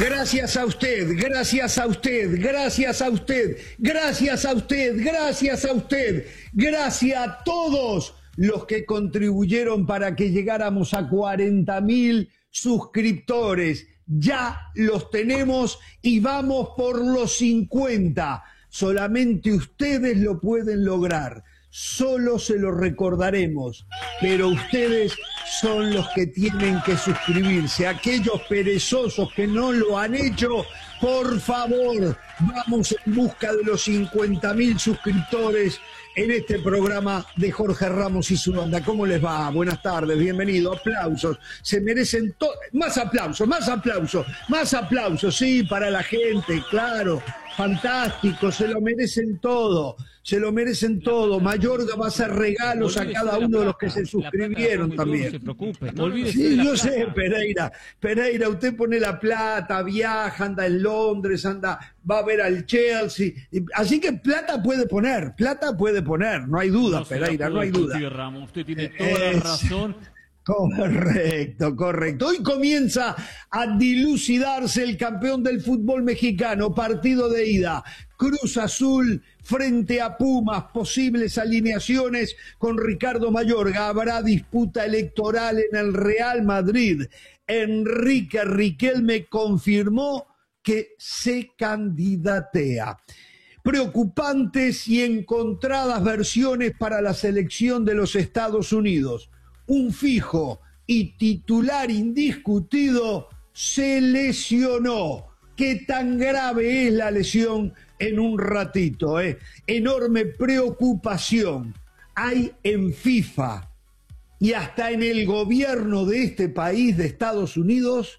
Gracias a usted, gracias a usted, gracias a usted, gracias a usted, gracias a usted, gracias a todos los que contribuyeron para que llegáramos a 40.000 suscriptores. Ya los tenemos y vamos por los 50. Solamente ustedes lo pueden lograr. Solo se lo recordaremos, pero ustedes son los que tienen que suscribirse. Aquellos perezosos que no lo han hecho, por favor, vamos en busca de los 50.000 suscriptores en este programa de Jorge Ramos y su banda. ¿Cómo les va? Buenas tardes, bienvenido. Aplausos. Se merecen más aplausos, más aplausos, más aplausos, sí, para la gente, claro. Fantástico, se lo merecen todo, se lo merecen todo. Mayorga va a hacer regalos a cada uno de los que se suscribieron también. No se preocupe, Sí, yo sé, Pereira, usted pone la plata, viaja, anda en Londres, va a ver al Chelsea, así que plata puede poner, no hay duda, Pereira, no hay duda. Ramos, usted tiene toda la razón. Correcto, correcto. Hoy comienza a dilucidarse el campeón del fútbol mexicano, partido de ida. Cruz Azul frente a Pumas, posibles alineaciones con Ricardo Mayorga. Habrá disputa electoral en el Real Madrid. Enrique Riquelme confirmó que se candidatea. Preocupantes y encontradas versiones para la selección de los Estados Unidos. Un fijo y titular indiscutido se lesionó. ¿Qué tan grave es la lesión? En un ratito, Enorme preocupación hay en FIFA y hasta en el gobierno de este país, de Estados Unidos,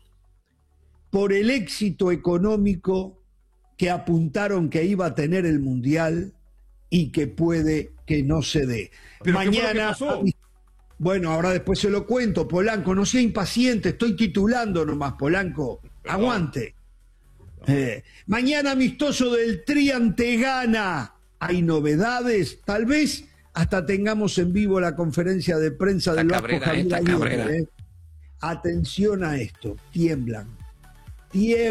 por el éxito económico que apuntaron que iba a tener el Mundial y que puede que no se dé. ¿Pero mañana... Bueno, ahora después se lo cuento, Polanco, no sea impaciente, estoy titulando nomás, Polanco, aguante. Mañana amistoso del Tri ante Ghana, hay novedades, tal vez hasta tengamos en vivo la conferencia de prensa del Vasco Javier Aguirre. Atención a esto, tiemblan.